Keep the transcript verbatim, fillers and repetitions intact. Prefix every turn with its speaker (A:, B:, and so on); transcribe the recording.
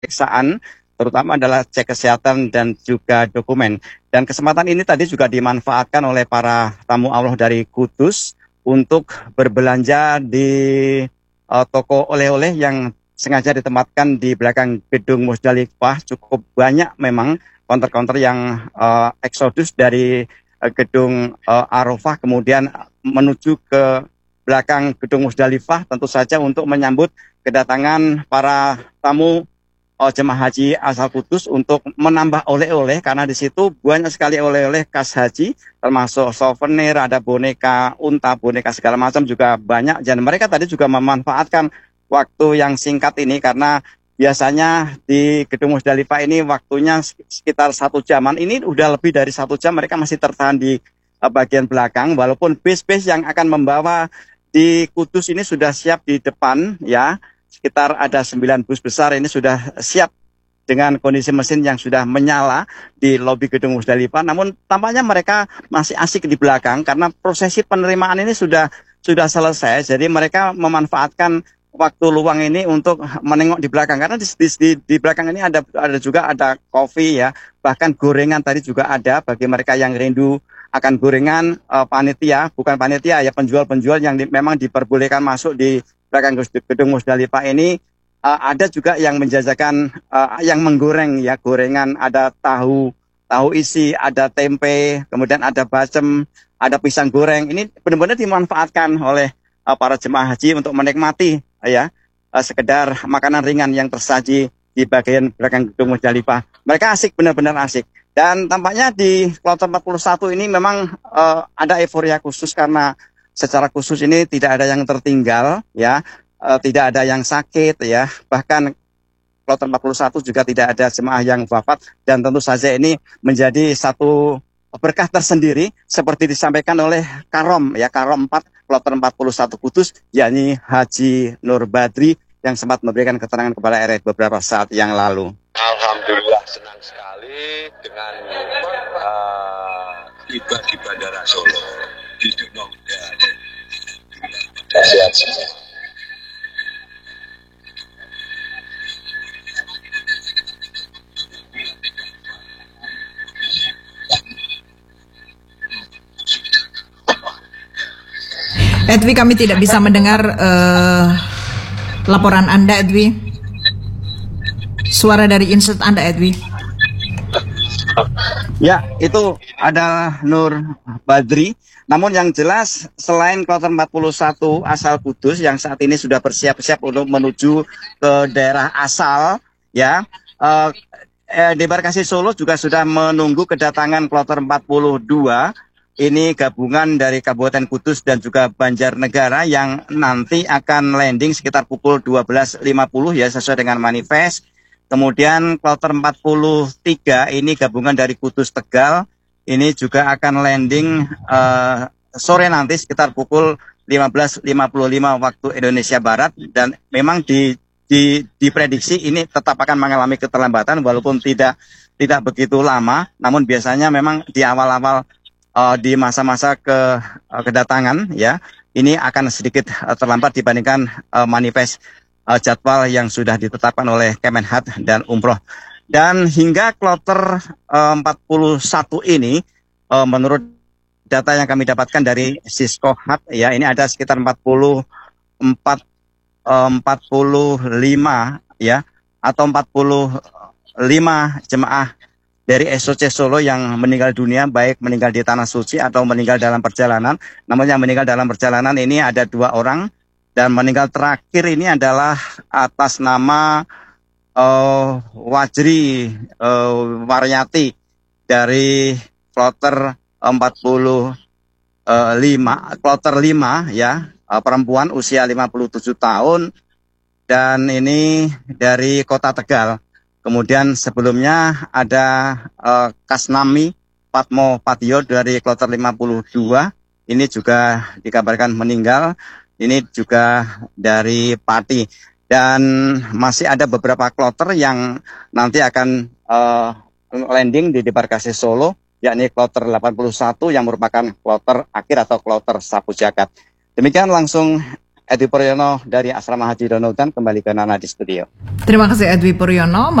A: pemeriksaan, terutama adalah cek kesehatan dan juga dokumen. Dan kesempatan ini tadi juga dimanfaatkan oleh para tamu Allah dari Kudus untuk berbelanja di uh, toko oleh-oleh yang sengaja ditempatkan di belakang gedung Musdalifah. Cukup banyak memang counter-counter yang uh, eksodus dari uh, gedung uh, Arafah kemudian menuju ke belakang gedung Musdalifah, tentu saja untuk menyambut kedatangan para tamu oh, jemaah haji asal Kudus untuk menambah oleh-oleh, karena di situ banyak sekali oleh-oleh khas haji, termasuk souvenir, ada boneka unta, boneka segala macam juga banyak. Dan mereka tadi juga memanfaatkan waktu yang singkat ini, karena biasanya di gedung Musdalifah ini waktunya sekitar satu jaman. Ini udah lebih dari satu jam mereka masih tertahan di uh, bagian belakang, walaupun bis-bis yang akan membawa di Kudus ini sudah siap di depan ya. Sekitar ada sembilan bus besar ini sudah siap dengan kondisi mesin yang sudah menyala di lobi gedung Musdalifah. Namun tampaknya mereka masih asik di belakang karena prosesi penerimaan ini sudah sudah selesai. Jadi mereka memanfaatkan waktu luang ini untuk menengok di belakang, karena di, di, di belakang ini ada ada juga ada kopi ya, bahkan gorengan tadi juga ada bagi mereka yang rindu akan gorengan. uh, panitia, bukan panitia ya, penjual-penjual yang di, memang diperbolehkan masuk di belakang gedung Musdalifah ini. Uh, ada juga yang menjajakan, uh, yang menggoreng ya, gorengan, ada tahu tahu isi, ada tempe, kemudian ada bacem, ada pisang goreng. Ini benar-benar dimanfaatkan oleh uh, para jemaah haji untuk menikmati uh, ya uh, sekedar makanan ringan yang tersaji di bagian belakang gedung Musdalifah. Mereka asik, benar-benar asik. Dan tampaknya di kloter empat puluh satu ini memang uh, ada euforia khusus, karena secara khusus ini tidak ada yang tertinggal ya, uh, tidak ada yang sakit ya, bahkan kloter empat puluh satu juga tidak ada jemaah yang wafat. Dan tentu saja ini menjadi satu berkah tersendiri seperti disampaikan oleh Karom ya, Karom empat kloter empat puluh satu Kudus, yakni Haji Nur Badri, yang sempat memberikan keterangan kepada R R I beberapa saat yang lalu.
B: Alhamdulillah senang sekali dengan uh, tiba di Bandara Solo. Di Dunia sehat semua.
C: Edwi, kami tidak bisa mendengar uh, laporan Anda, Edwi. Suara dari insert Anda, Edwi.
A: Ya, itu adalah Nur Badri. Namun yang jelas, selain kloter empat puluh satu asal Kudus yang saat ini sudah bersiap-siap untuk menuju ke daerah asal, ya, eh, eh, debarkasi Solo juga sudah menunggu kedatangan kloter empat puluh dua. Ini gabungan dari Kabupaten Kudus dan juga Banjarnegara yang nanti akan landing sekitar pukul dua belas lima puluh ya, sesuai dengan manifest. Kemudian kloter empat puluh tiga ini gabungan dari Kudus Tegal, ini juga akan landing uh, sore nanti sekitar pukul lima belas lima puluh lima waktu Indonesia Barat. Dan memang di, di, diprediksi ini tetap akan mengalami keterlambatan walaupun tidak tidak begitu lama. Namun biasanya memang di awal-awal uh, di masa-masa ke uh, kedatangan ya, ini akan sedikit uh, terlambat dibandingkan uh, manifest Uh, jadwal yang sudah ditetapkan oleh Kemenhad dan Umroh. Dan hingga kloter uh, empat puluh satu ini, uh, menurut data yang kami dapatkan dari Siskohat ya, ini ada sekitar empat puluh empat, uh, empat puluh lima ya, atau empat puluh lima jemaah dari S O C Solo yang meninggal dunia, baik meninggal di Tanah Suci atau meninggal dalam perjalanan. Namun yang meninggal dalam perjalanan ini ada dua orang. Dan meninggal terakhir ini adalah atas nama uh, Wajri uh, Waryati dari kloter empat puluh lima, kloter lima ya, uh, perempuan usia lima puluh tujuh tahun, dan ini dari Kota Tegal. Kemudian sebelumnya ada uh, Kasnami Patmo Patio dari kloter lima puluh dua, ini juga dikabarkan meninggal. Ini juga dari Pati. Dan masih ada beberapa kloter yang nanti akan uh, landing di debarkasi Solo, yakni kloter delapan puluh satu yang merupakan kloter akhir atau kloter sapu jagat. Demikian langsung Edwi Puryono dari Asrama Haji Donohudan kembali ke Nana di studio.
C: Terima kasih Edwi Puryono.